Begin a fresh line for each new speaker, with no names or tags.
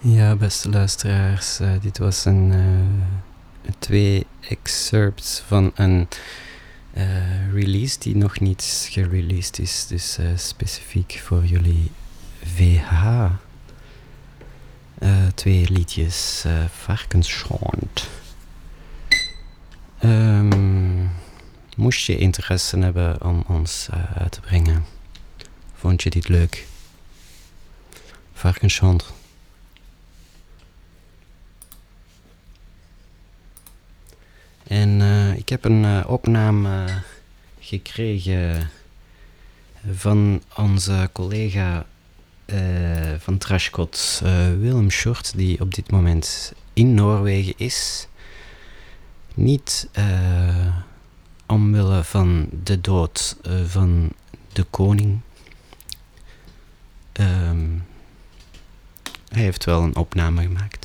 Ja, beste luisteraars, dit was twee excerpts van een release die nog niet gereleased is. Dus specifiek voor jullie VH. Twee liedjes, Varkensschond. Moest je interesse hebben om ons uit te brengen? Vond je dit leuk? Varkensschond. En ik heb een opname gekregen van onze collega van Trashcode, Willem Short, die op dit moment in Noorwegen is. Niet omwille van de dood van de koning. Hij heeft wel een opname gemaakt.